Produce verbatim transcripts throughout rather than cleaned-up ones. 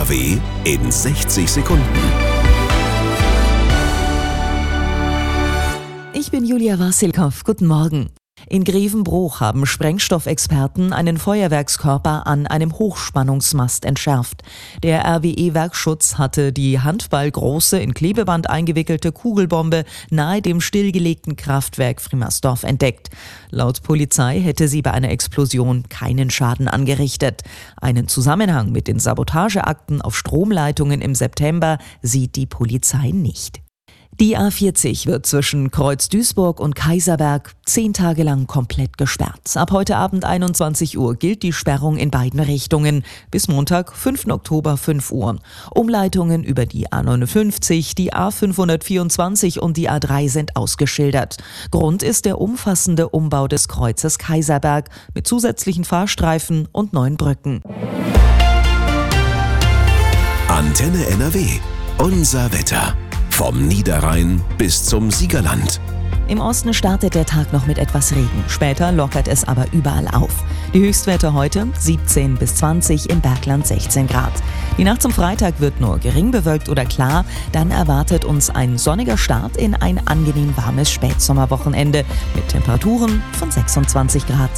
W in sechzig Sekunden. Ich bin Julia Wassilkow. Guten Morgen. In Grevenbroich haben Sprengstoffexperten einen Feuerwerkskörper an einem Hochspannungsmast entschärft. Der R W E-Werkschutz hatte die handballgroße, in Klebeband eingewickelte Kugelbombe nahe dem stillgelegten Kraftwerk Frimersdorf entdeckt. Laut Polizei hätte sie bei einer Explosion keinen Schaden angerichtet. Einen Zusammenhang mit den Sabotageakten auf Stromleitungen im September sieht die Polizei nicht. Die A vierzig wird zwischen Kreuz-Duisburg und Kaiserberg zehn Tage lang komplett gesperrt. Ab heute Abend einundzwanzig Uhr gilt die Sperrung in beiden Richtungen. Bis Montag, fünften Oktober, fünf Uhr. Umleitungen über die A neunundfünfzig, die A fünfhundertvierundzwanzig und die A drei sind ausgeschildert. Grund ist der umfassende Umbau des Kreuzes Kaiserberg mit zusätzlichen Fahrstreifen und neuen Brücken. Antenne N R W. Unser Wetter. Vom Niederrhein bis zum Siegerland. Im Osten startet der Tag noch mit etwas Regen. Später lockert es aber überall auf. Die Höchstwerte heute siebzehn bis zwanzig, im Bergland sechzehn Grad. Die Nacht zum Freitag wird nur gering bewölkt oder klar. Dann erwartet uns ein sonniger Start in ein angenehm warmes Spätsommerwochenende mit Temperaturen von sechsundzwanzig Grad.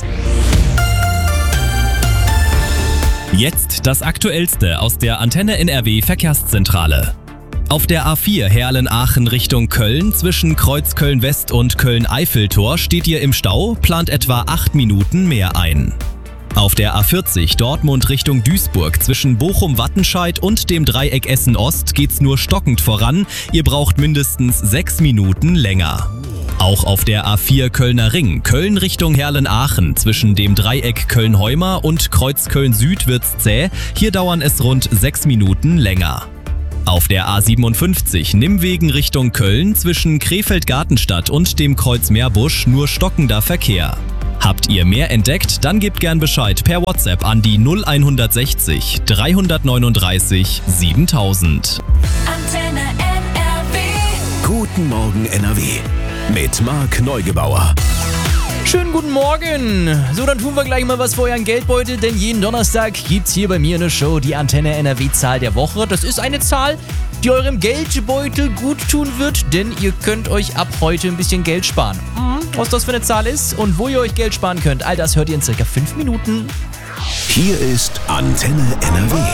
Jetzt das Aktuellste aus der Antenne N R W Verkehrszentrale. Auf der A vier Heerlen-Aachen Richtung Köln zwischen Kreuz Köln-West und Köln-Eiffeltor steht ihr im Stau, plant etwa acht Minuten mehr ein. Auf der A vierzig Dortmund Richtung Duisburg zwischen Bochum-Wattenscheid und dem Dreieck Essen-Ost geht's nur stockend voran, ihr braucht mindestens sechs Minuten länger. Auch auf der A vier Kölner Ring, Köln Richtung Heerlen-Aachen zwischen dem Dreieck Köln-Heuma und Kreuz Köln-Süd wird's zäh, hier dauern es rund sechs Minuten länger. Auf der A siebenundfünfzig Nimmwegen Richtung Köln zwischen Krefeld-Gartenstadt und dem Kreuz Meerbusch nur stockender Verkehr. Habt ihr mehr entdeckt? Dann gebt gern Bescheid per WhatsApp an die null hundertsechzig dreihundertneununddreißig siebentausend. Antenne N R W. Guten Morgen N R W mit Marc Neugebauer. Schönen guten Morgen! So, dann tun wir gleich mal was für euren Geldbeutel, denn jeden Donnerstag gibt's hier bei mir eine Show, die Antenne N R W-Zahl der Woche. Das ist eine Zahl, die eurem Geldbeutel gut tun wird, denn ihr könnt euch ab heute ein bisschen Geld sparen. Mhm. Was das für eine Zahl ist und wo ihr euch Geld sparen könnt, all das hört ihr in circa fünf Minuten. Hier ist Antenne N R W.